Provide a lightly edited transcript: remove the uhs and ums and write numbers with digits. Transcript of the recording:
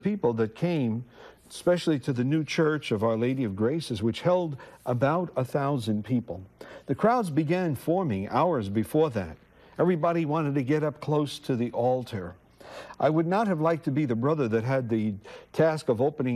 people that came, especially to the new church of Our Lady of Graces, which held about 1,000 people. The crowds began forming hours before that. Everybody wanted to get up close to the altar. I would not have liked to be the brother that had the task of opening